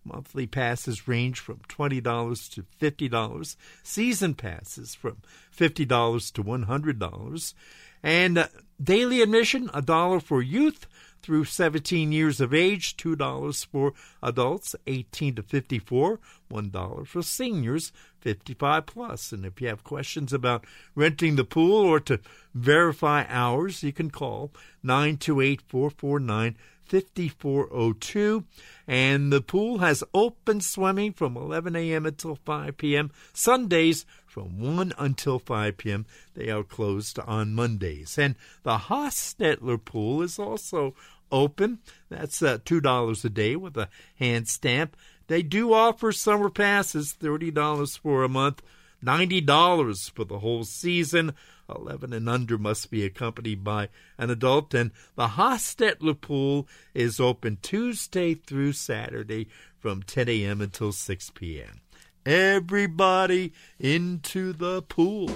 Monthly passes range from $20 to $50. Season passes from $50 to $100. And daily admission, $1 for youth through 17 years of age, $2 for adults 18 to 54, $1 for seniors 55 plus. And if you have questions about renting the pool or to verify hours, you can call 928-449-5402. And the pool has open swimming from 11 a.m. until 5 p.m. Sundays from 1 until 5 p.m. They are closed on Mondays. And the Hostetler pool is also open. That's $2 a day with a hand stamp. They do offer summer passes, $30 for a month, $90 for the whole season. 11 and under must be accompanied by an adult. And the Hostetler pool is open Tuesday through Saturday from 10 a.m. until 6 p.m. Everybody into the pool.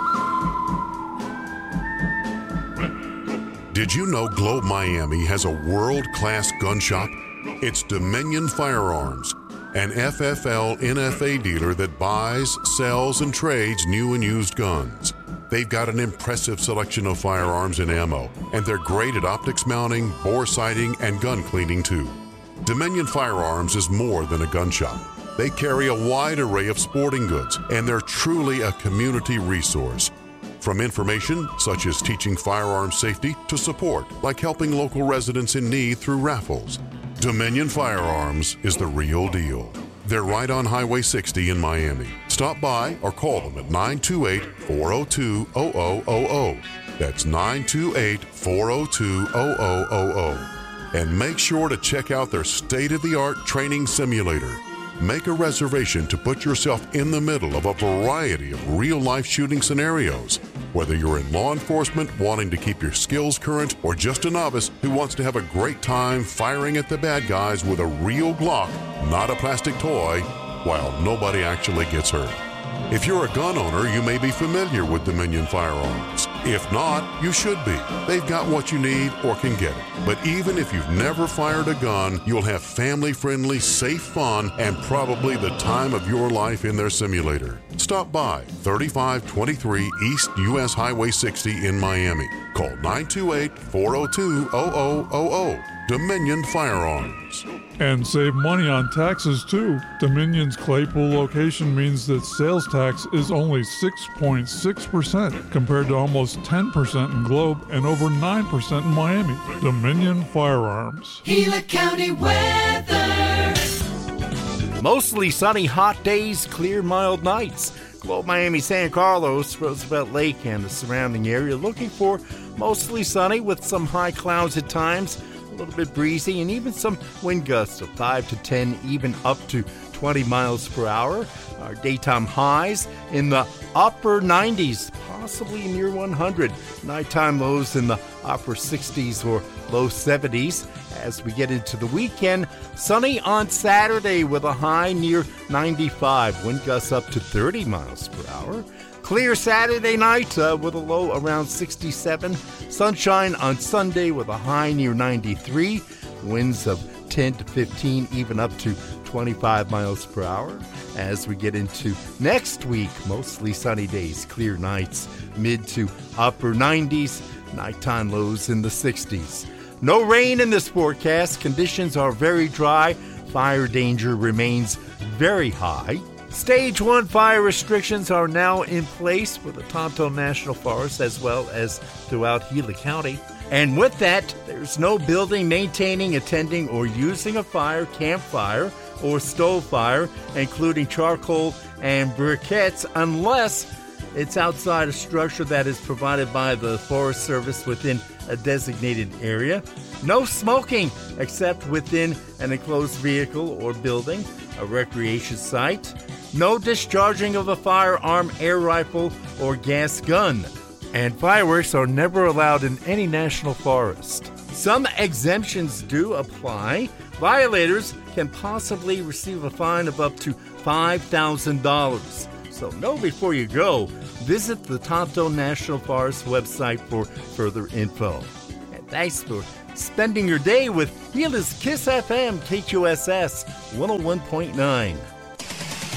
Did you know Globe Miami has a world-class gun shop? It's Dominion Firearms, an FFL NFA dealer that buys, sells, and trades new and used guns. They've got an impressive selection of firearms and ammo, and they're great at optics mounting, bore sighting, and gun cleaning too. Dominion Firearms is more than a gun shop. They carry a wide array of sporting goods, and they're truly a community resource. From information such as teaching firearm safety to support, like helping local residents in need through raffles, Dominion Firearms is the real deal. They're right on Highway 60 in Miami. Stop by or call them at 928-402-0000. That's 928-402-0000. And make sure to check out their state-of-the-art training simulator. Make a reservation to put yourself in the middle of a variety of real-life shooting scenarios. Whether you're in law enforcement wanting to keep your skills current or just a novice who wants to have a great time firing at the bad guys with a real Glock, not a plastic toy, while nobody actually gets hurt. If you're a gun owner, you may be familiar with Dominion Firearms. If not, you should be. They've got what you need or can get it. But even if you've never fired a gun, you'll have family-friendly, safe fun and probably the time of your life in their simulator. Stop by 3523 East U.S. Highway 60 in Miami. Call 928-402-0000. Dominion Firearms. And save money on taxes, too. Dominion's Claypool location means that sales tax is only 6.6% compared to almost 10% in Globe and over 9% in Miami. Dominion Firearms. Gila County weather. Mostly sunny, hot days, clear, mild nights. Globe Miami, San Carlos, Roosevelt Lake, and the surrounding area looking for mostly sunny with some high clouds at times. A little bit breezy and even some wind gusts of 5 to 10, even up to 20 miles per hour. Our daytime highs in the upper 90s, possibly near 100. Nighttime lows in the upper 60s or low 70s. As we get into the weekend, sunny on Saturday with a high near 95. Wind gusts up to 30 miles per hour. Clear Saturday night with a low around 67. Sunshine on Sunday with a high near 93. Winds of 10 to 15, even up to 25 miles per hour. As we get into next week, mostly sunny days, clear nights, mid to upper 90s. Nighttime lows in the 60s. No rain in this forecast. Conditions are very dry. Fire danger remains very high. Stage 1 fire restrictions are now in place for the Tonto National Forest as well as throughout Gila County. And with that, there's no building, maintaining, attending, or using a fire, campfire, or stove fire, including charcoal and briquettes, unless it's outside a structure that is provided by the Forest Service within a designated area. No smoking except within an enclosed vehicle or building, a recreation site. No discharging of a firearm, air rifle, or gas gun. And fireworks are never allowed in any national forest. Some exemptions do apply. Violators can possibly receive a fine of up to $5,000. So know before you go. Visit the Tonto National Forest website for further info. And Thanks for spending your day with Gila's Kiss FM KQSS 101.9.